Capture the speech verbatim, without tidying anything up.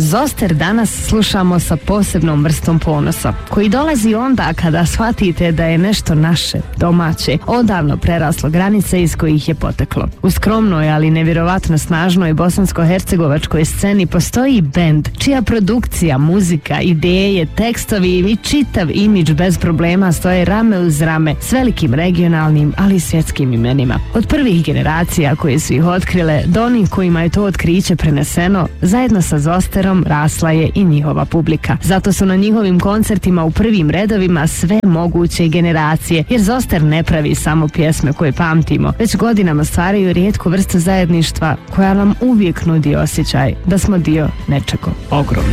Zoster danas slušamo sa posebnom vrstom ponosa, koji dolazi onda kada shvatite da je nešto naše, domaće, odavno preraslo granice iz kojih je poteklo. U skromnoj, ali nevjerovatno snažnoj bosansko-hercegovačkoj sceni postoji bend čija produkcija, muzika, ideje, tekstovi i čitav imidž bez problema stoje rame uz rame s velikim regionalnim, ali i svjetskim imenima. Od prvih generacija koje su ih otkrile do onih kojima je to otkriće preneseno, zajedno sa Zosterom rasla je i njihova publika. Zato su na njihovim koncertima u prvim redovima sve moguće generacije, jer Zoster ne pravi samo pjesme koje pamtimo, već godinama stvaraju rijetku vrstu zajedništva koja nam uvijek nudi osjećaj da smo dio nečega ogromnog.